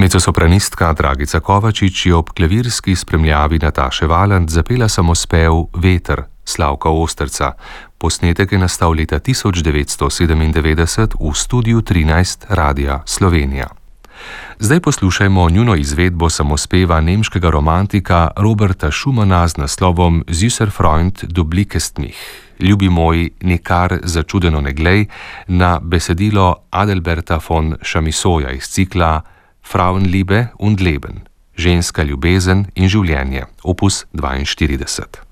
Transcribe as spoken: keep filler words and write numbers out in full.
Mezzosopranistka Dragica Kovačič je ob klavirski spremljavi Nataše Valant zapela samospev Veter Slavka Osterca. Posnetek je nastal leta tisoč devetsto sedemindevetdeset v studiu trinajst Radia Slovenija. Zdaj poslušajmo njuno izvedbo samospeva nemškega romantika Roberta Schumana z naslovom Süßer Freund, du blickest mich. Ljubi moj, nikar začudeno ne glej, na besedilo Adalberta von Chamissoja iz cikla Frauenliebe und Leben, ženska ljubezen in življenje, opus dvainštirideset.